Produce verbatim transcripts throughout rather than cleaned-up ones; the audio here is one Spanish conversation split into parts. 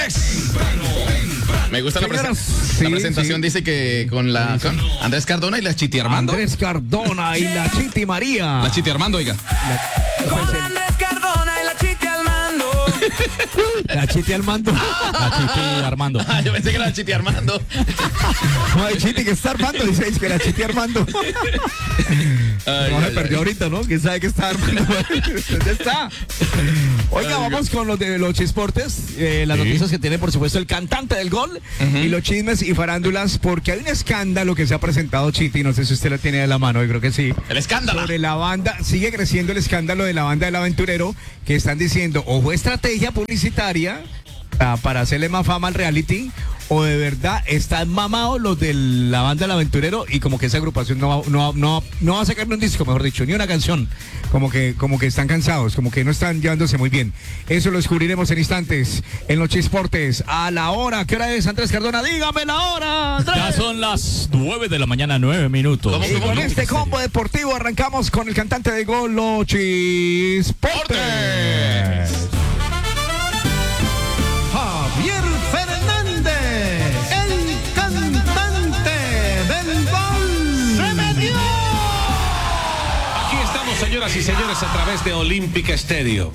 Me gusta la, presen sí, la presentación, sí. Dice que con la con Andrés Cardona y la Chiti Armando. Andrés Cardona y la Chiti María. La Chiti Armando, oiga. La, Con Andrés Cardona y la Chiti Armando. la Chiti Armando. La Chiti Armando. Ah, yo pensé que era la Chiti Armando. No, hay Chiti que está armando, dice es que la Chiti Armando. Ay, no ay, se perdió ay. ahorita, ¿no? ¿Quién sabe qué está armando? ¿Dónde está? Oiga, vamos con los de los chisportes, eh, las Sí. noticias que tiene, por supuesto, el cantante del gol Ujú. y los chismes y farándulas, porque hay un escándalo que se ha presentado, Chiti, no sé si usted lo tiene de la mano, yo creo que sí. El escándalo. Sobre la banda, sigue creciendo el escándalo de la banda del aventurero, que están diciendo, o fue estrategia publicitaria ah, para hacerle más fama al reality, o de verdad están mamados los de la banda del aventurero y como que esa agrupación no va, no, no, no va a sacar ni un disco, mejor dicho, ni una canción, como que, como que están cansados, como que no están llevándose muy bien. Eso lo descubriremos en instantes en los chisportes. A la hora, ¿qué hora es, Andrés Cardona? Dígame la hora, Andrés. Ya son las nueve de la mañana, nueve minutos. ¿Cómo, Y cómo, con cómo? este combo deportivo arrancamos con el cantante de gol, los chisportes. Javier Fernández, el cantante del gol. ¡Se metió! Aquí estamos, señoras y señores, a través de Olympic Stadium.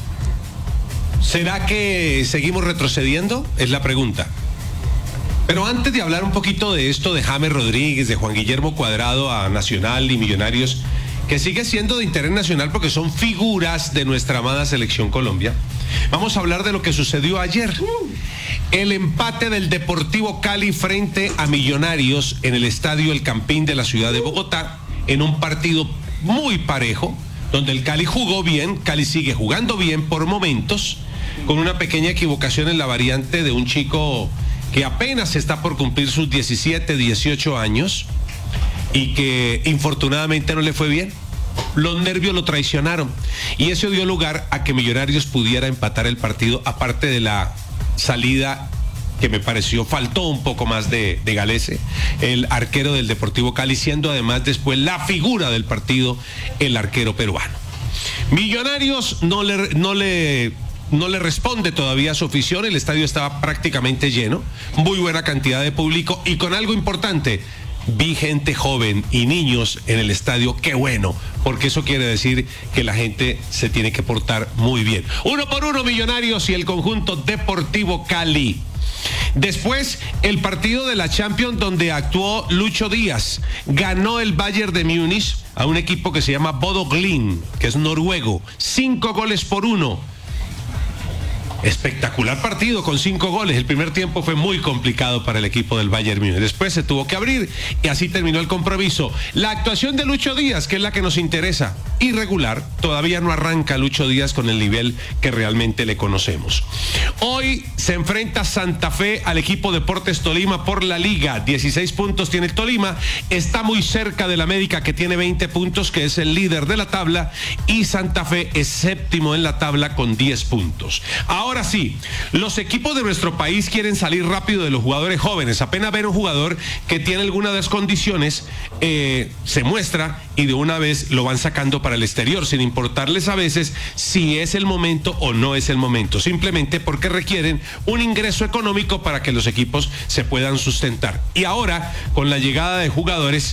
¿Será que seguimos retrocediendo? Es la pregunta. Pero antes de hablar un poquito de esto de James Rodríguez, de Juan Guillermo Cuadrado a Nacional y Millonarios, que sigue siendo de interés nacional porque son figuras de nuestra amada selección Colombia, vamos a hablar de lo que sucedió ayer. El empate del Deportivo Cali frente a Millonarios en el estadio El Campín de la ciudad de Bogotá, en un partido muy parejo, donde el Cali jugó bien, Cali sigue jugando bien por momentos, con una pequeña equivocación en la variante de un chico que apenas está por cumplir sus diecisiete, dieciocho años y que infortunadamente no le fue bien. Los nervios lo traicionaron y eso dio lugar a que Millonarios pudiera empatar el partido, aparte de la salida que me pareció faltó un poco más de, de Galese, el arquero del Deportivo Cali, siendo además después la figura del partido, el arquero peruano. Millonarios no le, no le, no le responde todavía a su afición, el estadio estaba prácticamente lleno, muy buena cantidad de público y con algo importante, vi gente joven y niños en el estadio, qué bueno, porque eso quiere decir que la gente se tiene que portar muy bien. Uno por uno, Millonarios y el conjunto Deportivo Cali. Después, el partido de la Champions donde actuó Lucho Díaz. Ganó el Bayern de Múnich a un equipo que se llama Bodo Glimt, que es noruego. Cinco goles por uno. Espectacular partido con cinco goles. El primer tiempo fue muy complicado para el equipo del Bayern Múnich. Después se tuvo que abrir y así terminó el compromiso. La actuación de Lucho Díaz, que es la que nos interesa, irregular. Todavía no arranca Lucho Díaz con el nivel que realmente le conocemos. Hoy se enfrenta Santa Fe al equipo Deportes Tolima por la Liga. dieciséis puntos tiene el Tolima. Está muy cerca del América, que tiene veinte puntos, que es el líder de la tabla. Y Santa Fe es séptimo en la tabla con diez puntos. Ahora Ahora sí, los equipos de nuestro país quieren salir rápido de los jugadores jóvenes. Apenas ver un jugador que tiene alguna de las condiciones, eh, se muestra y de una vez lo van sacando para el exterior, sin importarles a veces si es el momento o no es el momento. Simplemente porque requieren un ingreso económico para que los equipos se puedan sustentar. Y ahora, con la llegada de jugadores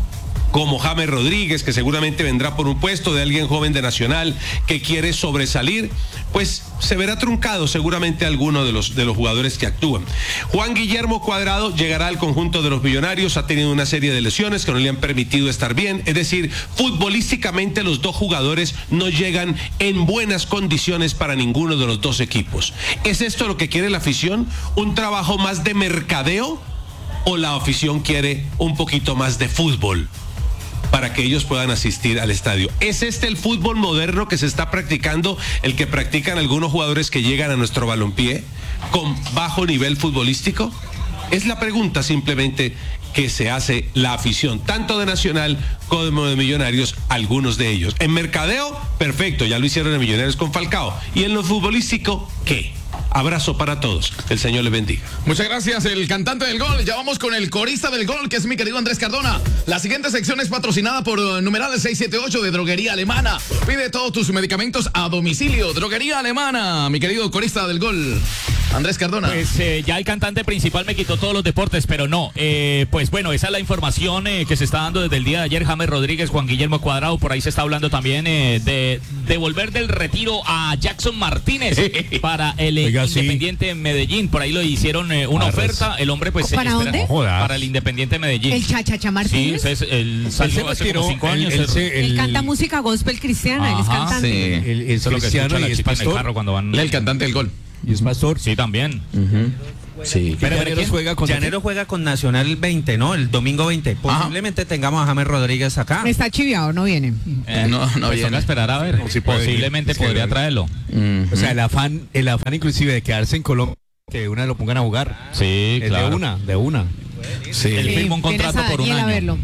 como James Rodríguez, que seguramente vendrá por un puesto, de alguien joven de Nacional que quiere sobresalir, pues se verá truncado seguramente alguno de los, de los jugadores que actúan. Juan Guillermo Cuadrado llegará al conjunto de los Millonarios, ha tenido una serie de lesiones que no le han permitido estar bien, es decir, futbolísticamente los dos jugadores no llegan en buenas condiciones para ninguno de los dos equipos. ¿Es esto lo que quiere la afición? ¿Un trabajo más de mercadeo? ¿O la afición quiere un poquito más de fútbol para que ellos puedan asistir al estadio? ¿Es este el fútbol moderno que se está practicando, el que practican algunos jugadores que llegan a nuestro balompié con bajo nivel futbolístico? Es la pregunta simplemente que se hace la afición, tanto de Nacional como de Millonarios, algunos de ellos. En mercadeo, perfecto, ya lo hicieron en Millonarios con Falcao. ¿Y en lo futbolístico, qué? Abrazo para todos. El Señor les bendiga. Muchas gracias, el cantante del gol. Ya vamos con el corista del gol, que es mi querido Andrés Cardona. La siguiente sección es patrocinada por uh, numerales seis siete ocho de Droguería Alemana. Pide todos tus medicamentos a domicilio. Droguería Alemana, mi querido corista del gol. Andrés Cardona. Pues eh, ya el cantante principal me quitó todos los deportes, pero no. Eh, pues bueno, esa es la información eh, que se está dando desde el día de ayer. James Rodríguez, Juan Guillermo Cuadrado, por ahí se está hablando también eh, de devolver del retiro a Jackson Martínez para el eh, Oiga, sí. Independiente Medellín. Por ahí lo hicieron eh, una Ah, oferta. El hombre pues ¿Para espera- dónde? No jodas. Para el Independiente Medellín. El Chachacha Sí, Martínez. ese es el Él salió se hace retiró, como cinco él- años. él el- se- Él el- canta música gospel cristiana, él es Ajá, cantante. sí. el- el Eso es lo que cristiano escucha la y es chica en el pastor. carro cuando van. El cantante del gol. Y es pastor. Sí, también. Sí. Pero, pero Llaneros ¿quién? juega con Llanero juega con Nacional el veinte, ¿no? El domingo veinte. Posiblemente tengamos a James Rodríguez acá. Está chiviado, no viene. Eh, No, no pues viene. toca esperar a ver. Sí puede Posiblemente venir. Es que podría no- traerlo. Mm. O sea, el afán, el afán inclusive de quedarse en Colombia, que de una lo pongan a jugar. Sí, Es claro. de una, de una. Sí. Él firma un Vienes contrato a por un Daniel a año. verlo.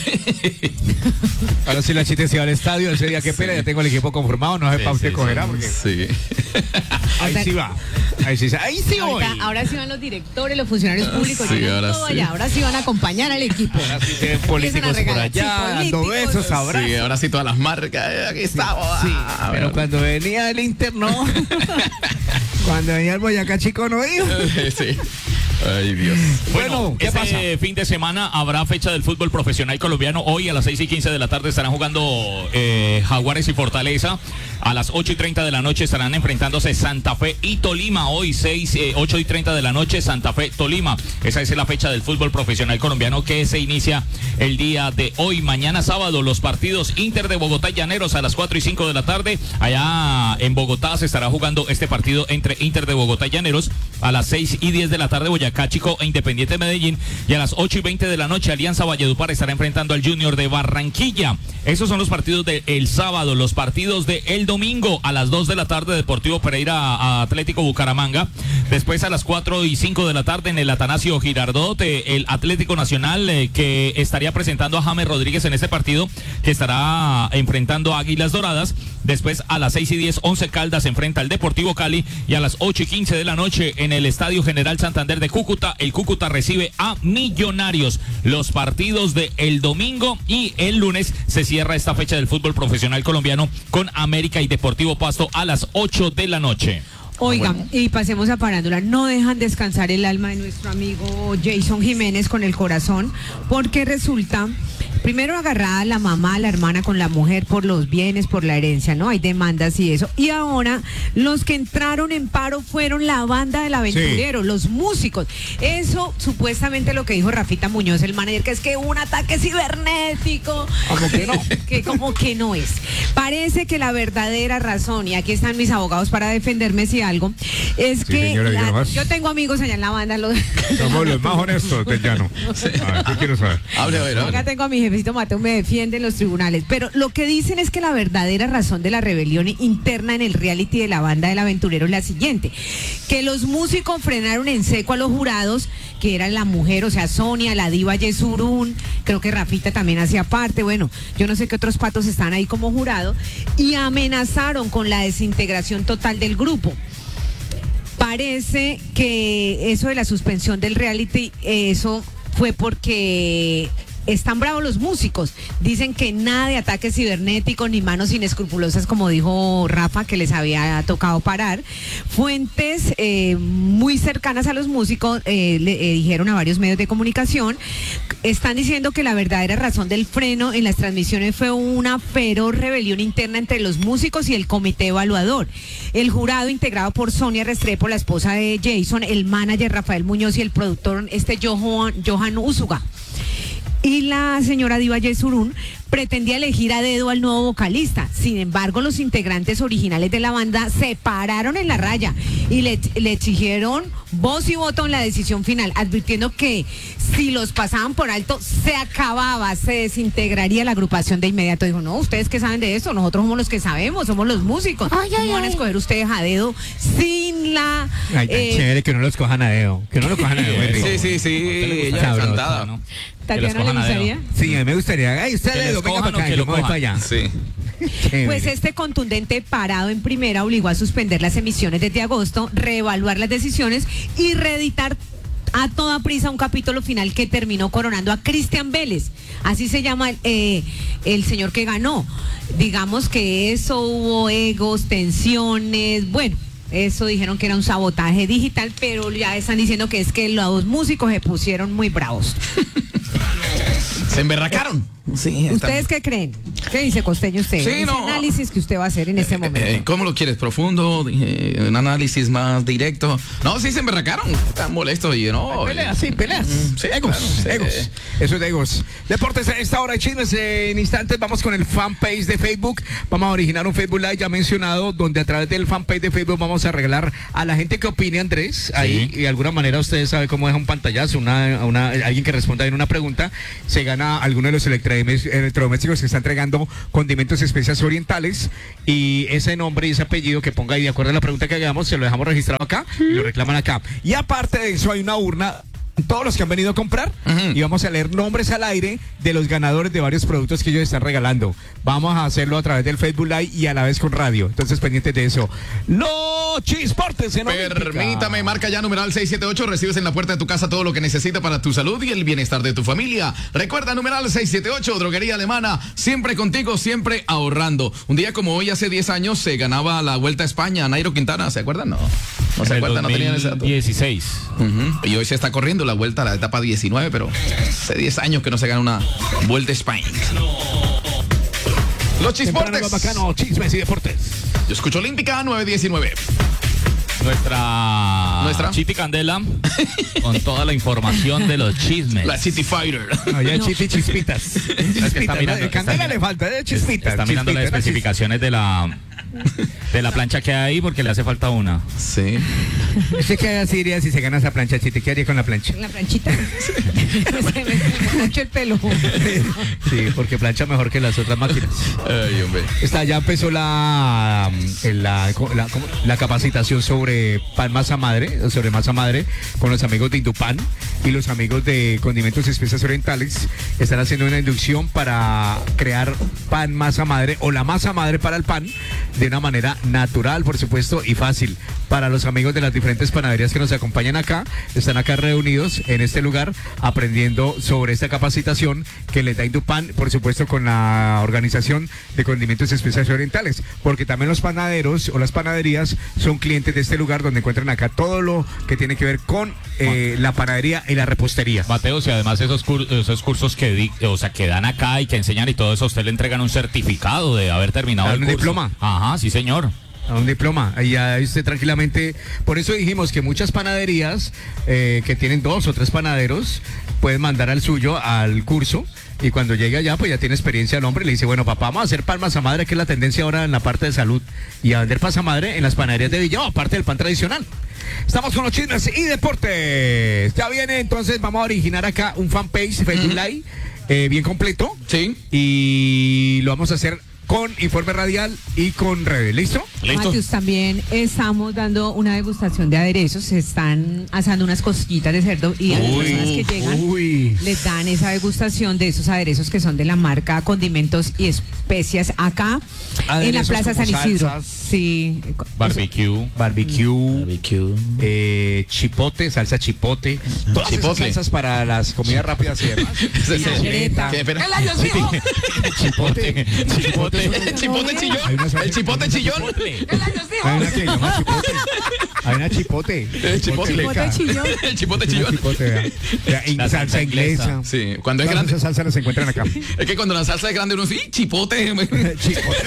Ahora sí la chiste se va al estadio, ese día que pena, ya tengo el equipo conformado, no sé Sí, para usted sí, cogerá, sí. porque Sí. ahí sí va. Ahí sí, ahí sí voy. Ahorita- ahora sí van los directores, los funcionarios públicos, Sí, llenan ahora todo sí. allá. Ahora sí van a acompañar al equipo. Ahora sí tienen Empiezan a políticos por regalar, allá, sí, dando políticos. besos, abrazos. Sí, ahora sí todas las marcas. eh, aquí estamos. Sí, Ah, pero bueno. cuando venía el Inter, no. Cuando venía el Boyacá Chico, no iba. Sí. Ay, Dios. Bueno, ¿qué este pasa? fin de semana habrá fecha del fútbol profesional colombiano. Hoy a las seis y quince de la tarde estarán jugando eh, Jaguares y Fortaleza. A las ocho y treinta de la noche estarán enfrentándose Santa Fe y Tolima. Hoy seis, eh, ocho y treinta de la noche, Santa Fe, Tolima. Esa es la fecha del fútbol profesional colombiano que se inicia el día de hoy. Mañana sábado los partidos Inter de Bogotá y Llaneros a las cuatro y cinco de la tarde. Allá en Bogotá se estará jugando este partido entre Inter de Bogotá y Llaneros. A las seis y diez de la tarde Boyacá Chico e Independiente Medellín. Y a las ocho y veinte de la noche Alianza Valledupar estará enfrentando al Junior de Barranquilla. Esos son los partidos del sábado. Los partidos del el domingo a las dos de la tarde Deportivo Pereira a Atlético Bucaramanga. Después a las cuatro y cinco de la tarde en el Atanasio Girardot, eh, el Atlético Nacional eh, que estaría presentando a James Rodríguez en este partido, que estará enfrentando a Águilas Doradas. Después a las seis y diez Once Caldas enfrenta al Deportivo Cali, y a las ocho y quince de la noche en el Estadio General Santander de Cúcuta, el Cúcuta recibe a Millonarios. Los partidos de el domingo, y el lunes se cierra esta fecha del fútbol profesional colombiano con América y Deportivo Pasto a las ocho de la noche. Oigan, y pasemos a Parándula. No dejan descansar el alma de nuestro amigo Jason Jiménez con el corazón, porque resulta, primero agarrada la mamá, la hermana con la mujer por los bienes, por la herencia, ¿no? Hay demandas y eso. Y ahora los que entraron en paro fueron la banda del aventurero, sí, los músicos. Eso supuestamente lo que dijo Rafita Muñoz, el manager, que es que hubo un ataque cibernético. Como que no, que como que no es. Parece que la verdadera razón, y aquí están mis abogados para defenderme si algo, es Sí, que señora, la- yo más. yo tengo amigos allá en la banda. Los, Somos los más honestos del llano. A ver, ¿qué quiero saber? Hable, a ver, hable. Acá tengo a mi jefecito Mateo, me defiende en los tribunales. Pero lo que dicen es que la verdadera razón de la rebelión interna en el reality de la banda del aventurero es la siguiente: que los músicos frenaron en seco a los jurados, que eran la mujer, o sea, Sonia, la diva Yesurún, creo que Rafita también hacía parte, bueno, yo no sé qué otros patos están ahí como jurado, y amenazaron con la desintegración total del grupo. Parece que eso de la suspensión del reality, eso fue porque están bravos los músicos. Dicen que nada de ataques cibernéticos ni manos inescrupulosas, como dijo Rafa, que les había tocado parar. Fuentes eh, muy cercanas a los músicos eh, le eh, dijeron a varios medios de comunicación, están diciendo que la verdadera razón del freno en las transmisiones fue una feroz rebelión interna entre los músicos y el comité evaluador. El jurado, integrado por Sonia Restrepo, la esposa de Jason, el manager Rafael Muñoz y el productor este Johan, Johan Usuga, y la señora Diva Yesurún, pretendía elegir a dedo al nuevo vocalista. Sin embargo, los integrantes originales de la banda se pararon en la raya y le, le exigieron voz y voto en la decisión final, advirtiendo que si los pasaban por alto se acababa, se desintegraría la agrupación de inmediato. Dijo, no, ustedes que saben de eso, nosotros somos los que sabemos, somos los músicos. Ay, ay, ¿Cómo van a ay. escoger ustedes a dedo sin la... Ay, tan eh, chévere que no los cojan a dedo. Que no los cojan a dedo. muy rico. Sí, sí, sí. Ella es Sabroso, encantada. ¿no? Tatiana, ¿le gustaría? Sí, a mí me gustaría. Ay, usted Que le les dedo, venga cojan para o acá, que yo lo me voy cojan. para allá. Sí. Chévere. Pues este contundente parado en primera obligó a suspender las emisiones desde agosto, reevaluar las decisiones y reeditar a toda prisa un capítulo final que terminó coronando a Cristian Vélez. Así se llama eh, el señor que ganó. Digamos que eso, hubo egos, tensiones, bueno, Eso dijeron que era un sabotaje digital, pero ya están diciendo que es que los músicos se pusieron muy bravos. Se emberracaron. Sí, ¿Ustedes qué creen? ¿Qué dice Costeño usted? Sí, Ese no. análisis que usted va a hacer en este momento. Eh, ¿Cómo lo quieres? ¿Profundo? Eh, ¿Un análisis más directo? No, sí se emberracaron. Están molestos y no. Peleas, sí, peleas. Mm, sí, egos, claro, egos. sí. Eso es de egos. Deportes a esta hora, chismes en instantes. Vamos con el fanpage de Facebook. Vamos a originar un Facebook Live ya mencionado, donde a través del fanpage de Facebook vamos a regalar a la gente que opine, Andrés. Ahí, y de alguna manera ustedes saben cómo es un pantallazo, una, una, alguien que responda en una pregunta, se gana alguno de los electrodomésticos electrodomésticos que está entregando Condimentos Especias Orientales, y ese nombre y ese apellido que ponga ahí de acuerdo a la pregunta que hagamos, se lo dejamos registrado acá y lo reclaman acá. Y aparte de eso hay una urna, todos los que han venido a comprar, uh-huh. y vamos a leer nombres al aire de los ganadores de varios productos que ellos están regalando. Vamos a hacerlo a través del Facebook Live y a la vez con radio. Entonces, pendientes de eso. Los chisportes en Permítame, marca ya numeral seis siete ocho. Recibes en la puerta de tu casa todo lo que necesita para tu salud y el bienestar de tu familia. Recuerda, numeral seis siete ocho, Droguería Alemana. Siempre contigo, siempre ahorrando. Un día como hoy, hace diez años, se ganaba la Vuelta a España. Nairo Quintana, ¿se acuerdan? No. No se acuerdan, no tenían ese dato. dieciséis. Uh-huh. Y hoy se está corriendo la vuelta a la etapa diecinueve, pero hace diez años que no se gana una Vuelta a España. Los chisportes. Bacano, chismes y deportes. Yo escucho Olímpica nueve diecinueve. Nuestra, Nuestra Chiti Candela con toda la información de los chismes. La City Fighter. No, ya no. Chiti Chispitas. Es que está mirando, Candela está, le falta, de chispitas. Está mirando chispitas, las especificaciones de la de la plancha que hay ahí porque le hace falta una. Sí. ¿Usted qué haría si se gana esa plancha, Chiti? ¿Qué haría con la plancha? La planchita. Se me mucho el pelo. Sí, porque plancha mejor que las otras máquinas. Ay, hombre. Está, ya empezó la, la, la, la capacitación sobre pan masa madre, sobre masa madre, con los amigos de Indupan y los amigos de Condimentos Especias Orientales. Están haciendo una inducción para crear pan masa madre o la masa madre para el pan de una manera natural, por supuesto, y fácil. Para los amigos de las diferentes panaderías que nos acompañan acá, están acá reunidos en este lugar aprendiendo sobre esta capacitación que les da Indupan, por supuesto con la organización de Condimentos Especiales Orientales, porque también los panaderos o las panaderías son clientes de este lugar donde encuentran acá todo lo que tiene que ver con eh, la panadería y la repostería. Mateo, si además esos, cur esos cursos que, di o sea, que dan acá y que enseñan y todo eso, a usted le entregan un certificado de haber terminado el un curso. diploma. Ajá, sí señor. A un diploma, ahí ya usted tranquilamente. Por eso dijimos que muchas panaderías eh, que tienen dos o tres panaderos pueden mandar al suyo al curso, y cuando llegue allá pues ya tiene experiencia el hombre y le dice, bueno papá, vamos a hacer pan masa madre, que es la tendencia ahora en la parte de salud, y a vender masa madre en las panaderías de Villao, aparte del pan tradicional. Estamos con los chismes y deportes. Ya viene, entonces vamos a originar acá un fanpage Facebook Live eh, bien completo. Sí. Y lo vamos a hacer con informe radial y con redes. ¿Listo? ¿Listo? Matius, también estamos dando una degustación de aderezos. Se están asando unas costillitas de cerdo y a las Uy, personas que llegan uy. les dan esa degustación de esos aderezos que son de la marca Condimentos y Especias acá en la Aderezos Plaza como San Isidro. salsas. Sí. Barbecue. Barbecue, Barbecue. eh, chipote, salsa chipote, todas esas Chipotle. salsas para las comidas rápidas y demás. Ese es el- Vinagreta. ¿Qué? Espera. Chipote, Chipote. El chipote Hay chillón. una salsa- El chipote chillón. Hay una que se llama chipote. Hay una chipote. El chipotle. Chipote chillón. El chipote Una chillón. chipote, vea. Vea, y La salsa salsa inglesa. inglesa. Sí, cuando es Todas grande. esas salsas las encuentran acá. Es que cuando la salsa es grande uno sí, chipote. Chipote.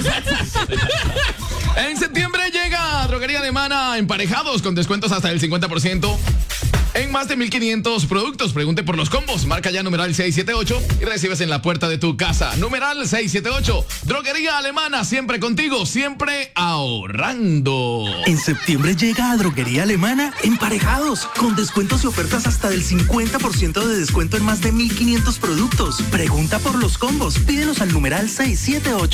En septiembre llega Droguería Alemana Emparejados con descuentos hasta el cincuenta por ciento en más de mil quinientos productos. Pregunte por los combos. Marca ya numeral seis siete ocho y recibes en la puerta de tu casa. Numeral seis siete ocho. Droguería Alemana, siempre contigo, siempre ahorrando. En septiembre llega a Droguería Alemana Emparejados, con descuentos y ofertas hasta del cincuenta por ciento de descuento en más de mil quinientos productos. Pregunta por los combos, pídelos al numeral seis siete ocho.